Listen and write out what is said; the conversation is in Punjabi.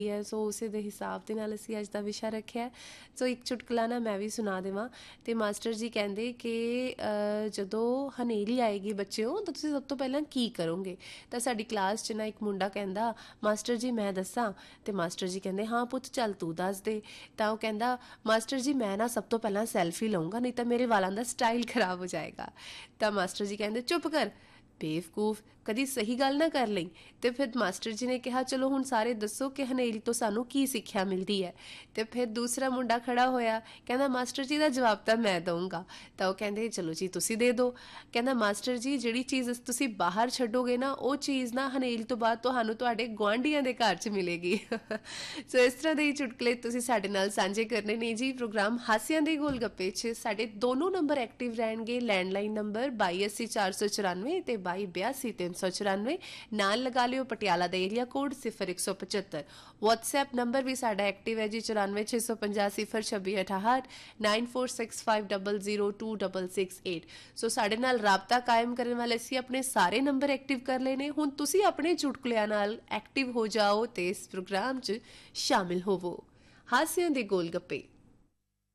ਹੈ। ਸੋ ਉਸੇ ਦੇ ਹਿਸਾਬ ਦੇ ਨਾਲ ਅਸੀਂ ਅੱਜ ਦਾ ਵਿਸ਼ਾ ਰੱਖਿਆ ਹੈ। ਸੋ ਇੱਕ ਚੁਟਕਲਾ ਨਾ ਮੈਂ ਵੀ ਸੁਣਾ ਦੇਵਾਂ। ਅਤੇ ਮਾਸਟਰ ਜੀ ਕਹਿੰਦੇ ਕਿ ਜਦੋਂ ਹਨੇਰੀ ਆਏਗੀ ਬੱਚਿਓ ਤਾਂ ਤੁਸੀਂ ਸਭ ਤੋਂ ਪਹਿਲਾਂ ਕੀ ਕਰੋਗੇ। ਤਾਂ ਸਾਡੀ ਕਲਾਸ 'ਚ ਨਾ ਇੱਕ ਮੁੰਡਾ ਕਹਿੰਦਾ ਮਾਸਟਰ ਜੀ ਮੈਂ ਦੱਸਾਂ। ਅਤੇ ਮਾਸਟਰ ਜੀ ਕਹਿੰਦੇ ਹਾਂ ਪੁੱਤ ਚੱਲ ਤੂੰ ਦੱਸ ਦੇ। ਤਾਂ ਉਹ ਕਹਿੰਦਾ ਮਾਸਟਰ ਜੀ ਮੈਂ ਨਾ ਸਭ ਤੋਂ ਪਹਿਲਾਂ ਸੈਲਫੀ ਲਊਂਗਾ, ਨਹੀਂ ਤਾਂ ਮੇਰੇ ਵਾਲਾਂ ਦਾ ਸਟਾਈਲ ਖਰਾਬ ਹੋ ਜਾਏਗਾ। ਤਾਂ ਮਾਸਟਰ ਜੀ ਕਹਿੰਦੇ ਚੁੱਪ ਕਰ ਬੇਵਕੂਫ, ਕਦੀ ਸਹੀ ਗੱਲ ਨਾ ਕਰ ਲਈ। ਅਤੇ ਫਿਰ ਮਾਸਟਰ ਜੀ ਨੇ ਕਿਹਾ ਚਲੋ ਹੁਣ ਸਾਰੇ ਦੱਸੋ ਕਿ ਹਨੇਰੀ ਤੋਂ ਸਾਨੂੰ ਕੀ ਸਿੱਖਿਆ ਮਿਲਦੀ ਹੈ। ਅਤੇ ਫਿਰ ਦੂਸਰਾ ਮੁੰਡਾ ਖੜਾ ਹੋਇਆ, ਕਹਿੰਦਾ ਮਾਸਟਰ ਜੀ ਦਾ ਜਵਾਬ ਤਾਂ ਮੈਂ ਦਊਂਗਾ। ਤਾਂ ਉਹ ਕਹਿੰਦੇ ਚਲੋ ਜੀ ਤੁਸੀਂ ਦੇ ਦਿਓ। ਕਹਿੰਦਾ ਮਾਸਟਰ ਜੀ ਜਿਹੜੀ ਚੀਜ਼ ਤੁਸੀਂ ਬਾਹਰ ਛੱਡੋਗੇ ਨਾ ਉਹ ਚੀਜ਼ ਨਾ ਹਨੇਰੀ ਤੋਂ ਬਾਅਦ ਤੁਹਾਨੂੰ ਤੁਹਾਡੇ ਗੁਆਂਢੀਆਂ ਦੇ ਘਰ 'ਚ ਮਿਲੇਗੀ। ਸੋ ਇਸ ਤਰ੍ਹਾਂ ਦੇ ਹੀ ਚੁਟਕਲੇ ਤੁਸੀਂ ਸਾਡੇ ਨਾਲ ਸਾਂਝੇ ਕਰਨੇ ਨੇ ਜੀ। ਪ੍ਰੋਗਰਾਮ ਹਾਸਿਆਂ ਦੇ ਗੋਲ ਗੱਪੇ 'ਚ ਸਾਡੇ ਦੋਨੋਂ ਨੰਬਰ ਐਕਟਿਵ ਰਹਿਣਗੇ। ਲੈਂਡਲਾਈਨ ਨੰਬਰ 2280 494 ਅਤੇ 2282 394। ਨਾਲ ਲਗਾ ਲਿਓ ਪਟਿਆਲਾ ਦਾ ਏਰੀਆ ਕੋਡ 0175। WhatsApp ਨੰਬਰ ਵੀ ਸਾਡਾ ਐਕਟਿਵ ਹੈ ਜੀ 94 650 02668 9465002668। ਸੋ ਸਾਡੇ ਨਾਲ ਰਾਬਤਾ ਕਾਇਮ ਕਰਨ ਵਾਲੇ ਅਸੀਂ ਆਪਣੇ ਸਾਰੇ ਨੰਬਰ ਐਕਟਿਵ ਕਰ ਲਏ ਨੇ। ਹੁਣ ਤੁਸੀਂ ਆਪਣੇ ਚੁਟਕਲਿਆਂ ਨਾਲ ਐਕਟਿਵ ਹੋ ਜਾਓ ਤੇ ਇਸ ਪ੍ਰੋਗਰਾਮ 'ਚ ਸ਼ਾਮਿਲ ਹੋਵੋ। ਹਾਸਿਆਂ ਦੇ ਗੋਲ ਗੱਪੇ।